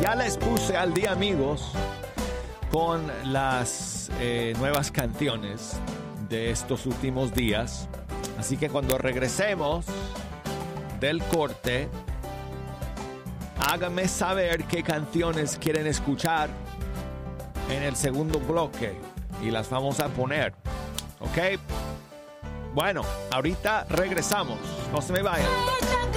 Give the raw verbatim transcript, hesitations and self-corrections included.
ya les puse al día, amigos, con las eh, nuevas canciones de estos últimos días. Así que cuando regresemos del corte, háganme saber qué canciones quieren escuchar en el segundo bloque y las vamos a poner, ¿ok? Bueno, ahorita regresamos, no se me vayan.